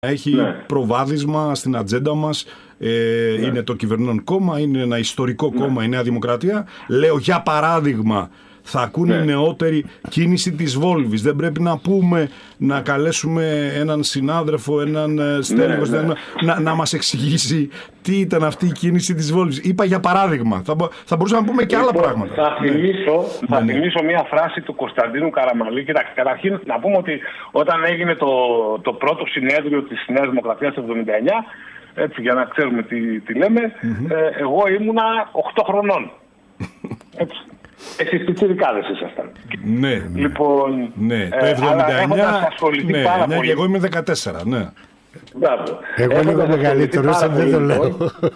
Έχει προβάδισμα στην ατζέντα μας, είναι το κυβερνών κόμμα, είναι ένα ιστορικό κόμμα η Νέα Δημοκρατία. Λέω για παράδειγμα, θα ακούνε οι νεότεροι κίνηση της Βόλβης. Δεν πρέπει να πούμε, να καλέσουμε έναν συνάδελφο, έναν στέλεχο, να μας εξηγήσει τι ήταν αυτή η κίνηση της Βόλβης. Είπα για παράδειγμα. Θα μπορούσαμε να πούμε και άλλα πράγματα. Θα θυμίσω μια φράση του Κωνσταντίνου Καραμαλή. Κοιτάξτε, καταρχήν να πούμε ότι όταν έγινε το πρώτο συνέδριο της Νέας Δημοκρατίας το 1979, έτσι, για να ξέρουμε τι λέμε, εγώ ήμουνα 8 χρονών. Έτσι. Εσείς πιτσιρικάδες ήσασταν. Ναι. Λοιπόν, ναι. Το 79, πάρα πολύ. Και εγώ είμαι 14, ναι. Μπράβο. Εγώ λίγο μεγαλύτερος, δεν το λέω.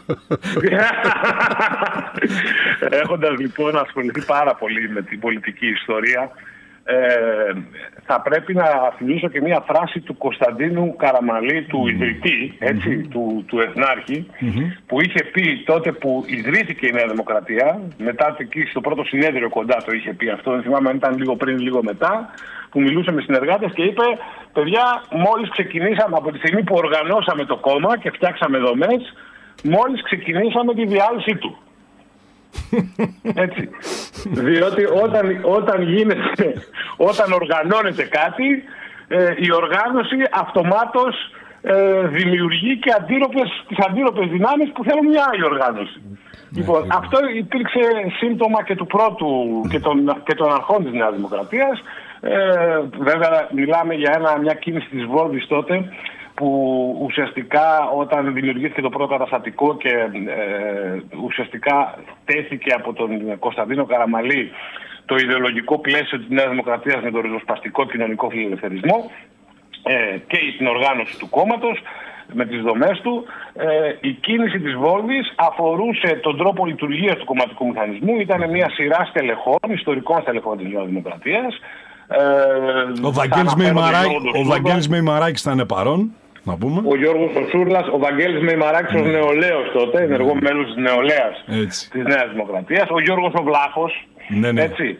Έχοντας λοιπόν ασχοληθεί πάρα πολύ με την πολιτική ιστορία, θα πρέπει να θυμίσω και μια φράση του Κωνσταντίνου Καραμαλή, του ιδρυτή, έτσι, του Εθνάρχη, που είχε πει τότε που ιδρύθηκε η Νέα Δημοκρατία, μετά εκεί στο πρώτο συνέδριο κοντά το είχε πει αυτό, δεν θυμάμαι αν ήταν λίγο πριν, λίγο μετά, που μιλούσε με συνεργάτες και είπε: παιδιά, μόλις ξεκινήσαμε, από τη στιγμή που οργανώσαμε το κόμμα και φτιάξαμε δομές, μόλις ξεκινήσαμε τη διάλυση του. Έτσι. Διότι όταν οργανώνεται κάτι, η οργάνωση αυτομάτως δημιουργεί και τις αντίρροπες δυνάμεις που θέλουν μια άλλη οργάνωση. Λοιπόν, αυτό υπήρξε σύμπτωμα και του πρώτου και των αρχών της Νέας Δημοκρατίας. Βέβαια μιλάμε για μια κίνηση της Βόλβης τότε, που ουσιαστικά όταν δημιουργήθηκε το πρώτο καταστατικό και ουσιαστικά τέθηκε από τον Κωνσταντίνο Καραμαλή το ιδεολογικό πλαίσιο της Νέας Δημοκρατίας με τον ριζοσπαστικό κοινωνικό φιλελευθερισμό και την οργάνωση του κόμματος με τις δομές του, η κίνηση της Βόλβης αφορούσε τον τρόπο λειτουργίας του κομματικού μηχανισμού. Ήταν μια σειρά στελεχών, ιστορικών στελεχών της Νέας Δημοκρατίας. Ο Βαγγέλης Μεϊμαράκης ήταν παρόν, να πούμε. Ο Γιώργος Σούρλας, ο Βαγγέλης Μεϊμαράκης ως νεολαίος τότε, ενεργό μέλος της νεολαίας της Νέας Δημοκρατίας. Ο Γιώργος ο Βλάχος, έτσι.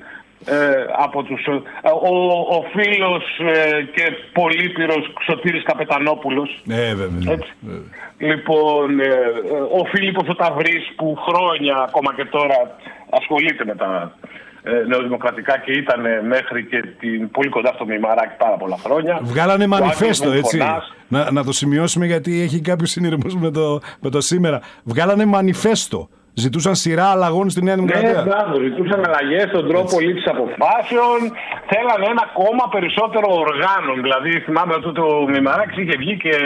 Ο φίλος και πολύπειρος Σωτήρης Καπετανόπουλος. Βέβαια. Λοιπόν, ο Φίλιππος ο Ταυρής, που χρόνια ακόμα και τώρα ασχολείται με τα νεοδημοκρατικά και ήταν μέχρι και πολύ κοντά στο Μεϊμαράκη πάρα πολλά χρόνια. Βγάλανε μανιφέστο, έτσι. Να το σημειώσουμε, γιατί έχει κάποιους συνειρμούς με το σήμερα. Βγάλανε μανιφέστο. Ζητούσαν σειρά αλλαγών στη Νέα Δημοκρατία. Ναι, μπράβο. Ζητούσαν αλλαγές στον τρόπο λήψης αποφάσεων. Θέλανε ένα κόμμα περισσότερο οργάνων. Δηλαδή, θυμάμαι ότι ο Μεϊμαράκης είχε βγει και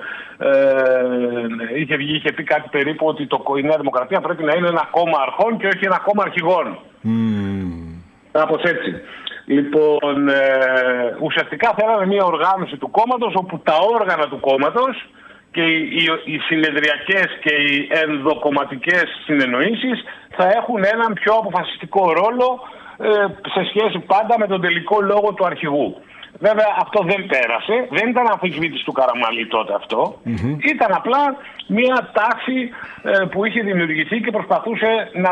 είχε πει κάτι περίπου ότι η Νέα Δημοκρατία πρέπει να είναι ένα κόμμα αρχών και όχι ένα κόμμα αρχηγών. Κάπως έτσι. Λοιπόν, ουσιαστικά θέλανε μια οργάνωση του κόμματος όπου τα όργανα του κόμματος και οι συνεδριακές και οι ενδοκομματικές συνεννοήσεις θα έχουν έναν πιο αποφασιστικό ρόλο σε σχέση πάντα με τον τελικό λόγο του αρχηγού. Βέβαια αυτό δεν πέρασε, δεν ήταν αμφισβήτηση του Καραμαλή τότε αυτό. Ήταν απλά μια τάση που είχε δημιουργηθεί και προσπαθούσε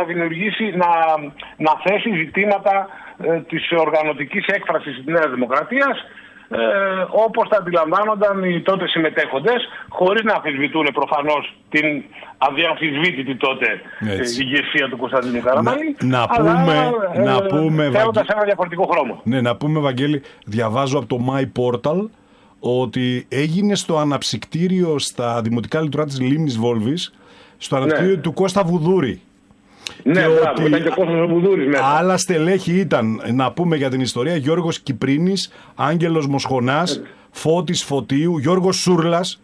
να θέσει ζητήματα της οργανωτικής έκφρασης της Νέας Δημοκρατίας, όπως τα αντιλαμβάνονταν οι τότε συμμετέχοντες, χωρίς να αμφισβητούν προφανώς την αδιαμφισβήτητη τότε ηγεσία του Κωνσταντίνου Καραμαλή, να πούμε θέλοντας ένα διαφορετικό χρώμα. Ναι, να πούμε, Βαγγέλη, διαβάζω από το My Portal ότι έγινε στο αναψυκτήριο στα Δημοτικά Λειτουργά της Λίμνης Βόλβης, στο αναψυκτήριο του Κώστα Βουδούρη. Ναι, μπράβο, ήταν και ο Κώστας Βουδούρης μέσα. Άλλα στελέχη ήταν, να πούμε για την ιστορία, Γιώργος Κυπρίνης, Άγγελος Μοσχονάς, Φώτης Φωτίου, Γιώργος Σούρλας,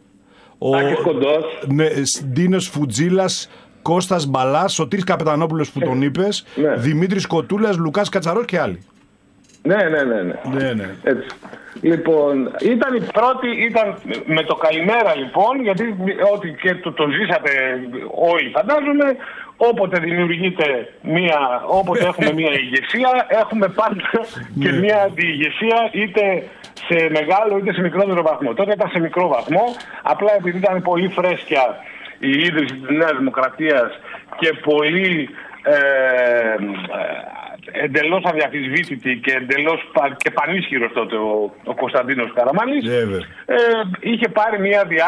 Ντίνος Φουτζίλας, Κώστας Μπαλάς, Σωτήρης Καπετανόπουλος που τον είπες, Δημήτρης Κοτούλας, Λουκάς Κατσαρός και άλλοι. Ναι. Έτσι. Λοιπόν, ήταν η πρώτη, με το καλημέρα λοιπόν, γιατί ό,τι και το ζήσατε όλοι φαντάζομαι, όποτε δημιουργείται όποτε έχουμε μια ηγεσία, έχουμε πάντα και μια αντιηγεσία, είτε σε μεγάλο είτε σε μικρότερο βαθμό. Τότε ήταν σε μικρό βαθμό, απλά επειδή ήταν πολύ φρέσκια η ίδρυση της Νέας Δημοκρατίας και πολύ εντελώς αδιαφυσβήτητη και εντελώς και πανίσχυρος τότε ο Κωνσταντίνος Καραμανλής, είχε πάρει μια διάθεση